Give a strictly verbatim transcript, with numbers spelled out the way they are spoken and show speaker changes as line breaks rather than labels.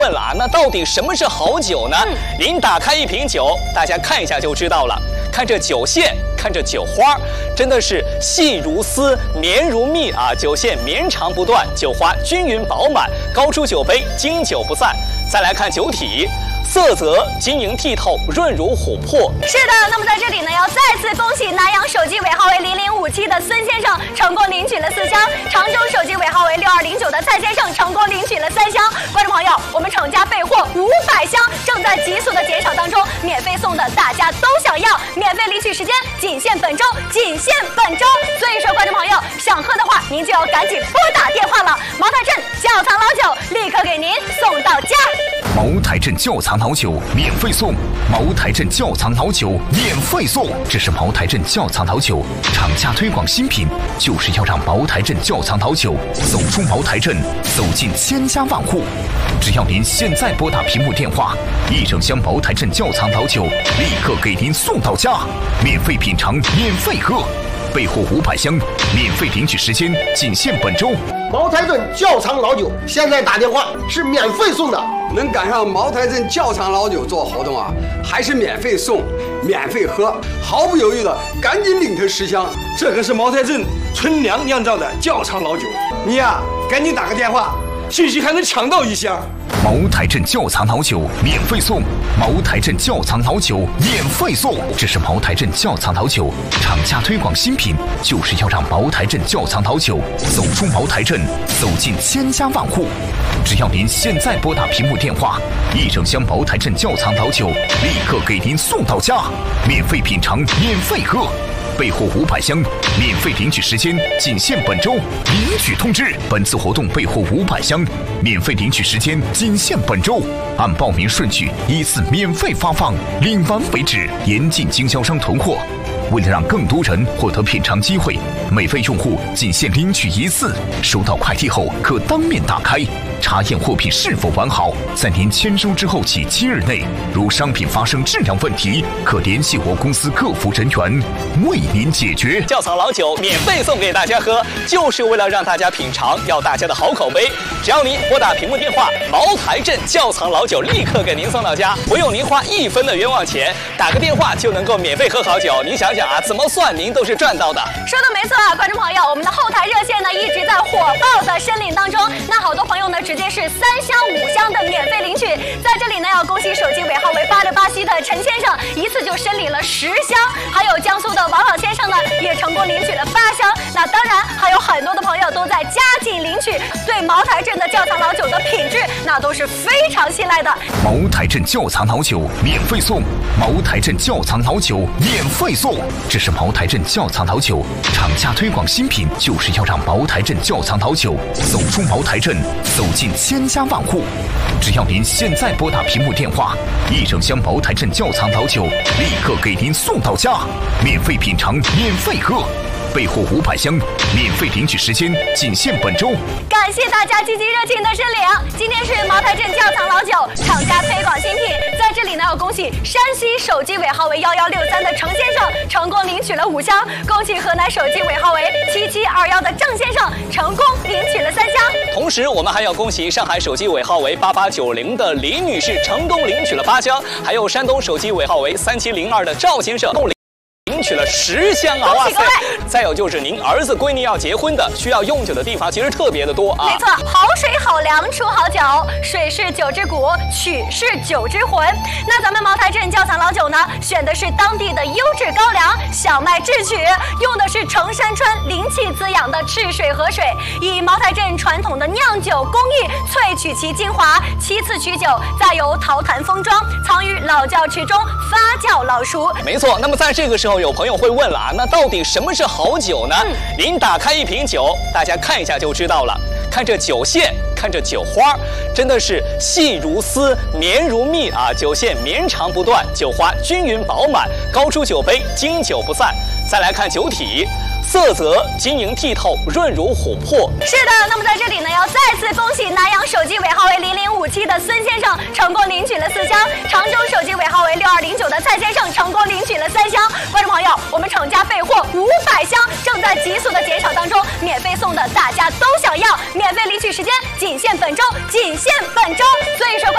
问了啊，那到底什么是好酒呢？嗯、您打开一瓶酒，大家看一下就知道了。看这酒线，看这酒花，真的是细如丝，绵如蜜啊！酒线绵长不断，酒花均匀饱满，高出酒杯，经久不散。再来看酒体。 色泽晶莹剔透，润如琥珀。
是的，那么在这里呢，要再次恭喜南阳手机尾号为零零五七的孙先生成功领取了四箱，常州手机尾号为六二零九的蔡先生成功领取了三箱。观众朋友，我们厂家备货五百箱，正在急速的减少当中，免费送的大家都想要，免费领取时间仅限本周，仅限本周。所以说，观众朋友想喝的话，您就要赶紧拨打电话了。茅台镇窖藏老酒立刻给您送到家。
茅台镇窖藏老酒免费送，茅台镇窖藏老酒免费送。这是茅台镇窖藏老酒，厂家推广新品，就是要让茅台镇窖藏老酒走出茅台镇，走进千家万户。只要您现在拨打屏幕电话，一整箱茅台镇窖藏老酒立刻给您送到家，免费品尝，免费喝。 备货五百箱，免费领取时间仅限本周。
茅台镇窖藏老酒，现在打电话是免费送的。
能赶上茅台镇窖藏老酒做活动啊，还是免费送、免费喝，毫不犹豫的赶紧领他十箱。
这可是茅台镇纯粮酿造的窖藏老酒，你呀、啊、赶紧打个电话，兴许还能抢到一箱。
茅台镇窖藏老酒免费送，茅台镇窖藏老酒免费送。这是茅台镇窖藏老酒，厂家推广新品，就是要让茅台镇窖藏老酒走出茅台镇，走进千家万户。只要您现在拨打屏幕电话，一整箱茅台镇窖藏老酒立刻给您送到家，免费品尝，免费喝。 备货五百箱，免费领取时间仅限本周。领取通知：本次活动备货五百箱，免费领取时间仅限本周。按报名顺序依次免费发放，领完为止，严禁经销商囤货。为了让更多人获得品尝机会，每位用户仅限领取一次。收到快递后可当面打开，查验货品是否完好。在您签收之后起七日内，如商品发生质量问题，可联系我公司客服人员为您解决。
窖藏老酒免费送给大家喝，就是为了让大家品尝，要大家的好口碑。只要您拨打屏幕电话，茅台镇窖藏老酒立刻给您送到家，不用您花一分的冤枉钱，打个电话就能够免费喝好酒。您想想啊，怎么算您都是赚到的。
说的没错啊，观众朋友，我们的后台热线呢一直在火爆的申领当中。那好多朋友呢直接是三箱五箱的免费领取，在这里呢要恭喜手机尾号为八六八七的陈先生，一次就申领了十箱，还有江苏的王老先生呢也成功领取了八箱。那当然还有很多的朋友都在加紧领取，对茅台镇的窖藏老酒的品质那都是非常信赖的。
茅台镇窖藏老酒免费送，茅台镇窖藏老酒免费送。这是茅台镇窖藏老酒，厂家推广新品，就是要让茅台镇窖藏老酒走出茅台镇，走进千家万户。只要您现在拨打屏幕电话，一整箱茅台镇窖藏老酒立刻给您送到家，免费品尝，免费喝。 备货五百箱，免费领取时间仅限本周。
感谢大家积极热情的申领。今天是茅台镇窖藏老酒厂家推广新品，在这里呢要恭喜山西手机尾号为幺幺六三的程先生成功领取了五箱，恭喜河南手机尾号为七七二幺的郑先生成功领取了三箱。
同时，我们还要恭喜上海手机尾号为八八九零的李女士成功领取了八箱，还有山东手机尾号为三七零二的赵先生共领。 领取了十箱啊！哇塞！再有就是您儿子闺女要结婚的，需要用酒的地方其实特别的多啊。
没错，好水好粮出好酒，水是酒之骨，曲是酒之魂。那咱们茅台镇窖藏老酒呢，选的是当地的优质高粱小麦制曲，用的是程山川灵气滋养的赤水河水，以茅台镇传统的酿酒工艺萃取其精华，七次取酒，再由陶坛封装，藏于老窖池中发酵老熟。
没错，那么在这个时候。 有朋友会问了啊，那到底什么是好酒呢？嗯、您打开一瓶酒，大家看一下就知道了。看这酒线，看这酒花，真的是细如丝，绵如蜜啊！酒线绵长不断，酒花均匀饱满，高出酒杯，经久不散。再来看酒体。 色泽晶莹剔透，润如琥珀。
是的，那么在这里呢，要再次恭喜南阳手机尾号为零零五七的孙先生成功领取了四箱，常州手机尾号为六二零九的蔡先生成功领取了三箱。观众朋友，我们厂家备货五百箱，正在急速的减少当中，免费送的大家都想要，免费领取时间仅限本周，仅限本周。所以说。